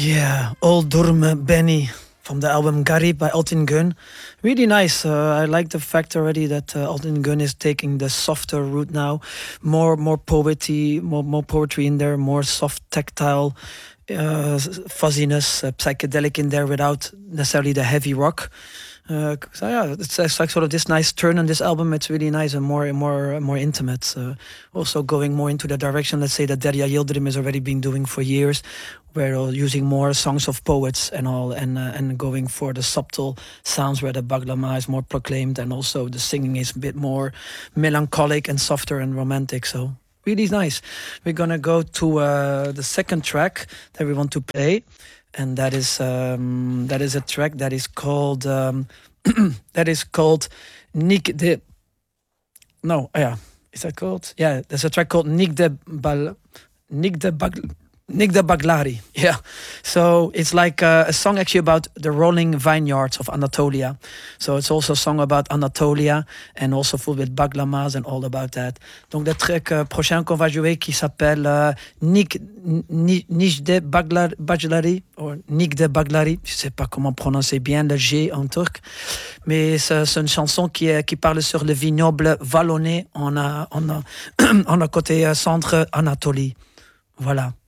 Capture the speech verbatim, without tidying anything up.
Yeah, Old Durme Benny from the album Garib by Altin Gun. Really nice. Uh, I like the fact already that uh, Altin Gun is taking the softer route now. More more poetry, more, more poetry in there, more soft tactile uh, fuzziness, uh, psychedelic in there without necessarily the heavy rock. Uh, so yeah, it's, it's like sort of this nice turn on this album. It's really nice and more more more intimate. Uh, also going more into the direction, let's say, that Derya Yildirim has already been doing for years, where uh, using more songs of poets and all, and uh, and going for the subtle sounds where the baglama is more proclaimed, and also the singing is a bit more melancholic and softer and romantic. So really nice. We're gonna go to uh, the second track that we want to play, and that is um, that is a track that is called um, that is called Nick de. No, yeah, is that called? Yeah, there's a track called Nick de Bal. Nick de Bag. Nick de Baglari, yeah. So it's like uh, a song actually about the rolling vineyards of Anatolia. So it's also a song about Anatolia and also full with baglamas and all about that. Donc le track euh, prochain qu'on va jouer qui s'appelle euh, Nick Nick de Baglari ou Nick de Baglari. Je sais pas comment prononcer bien le G en turc, mais c'est, c'est une chanson qui, est, qui parle sur le vignoble vallonné en, en, en, en, en côté centre Anatolie. Voilà.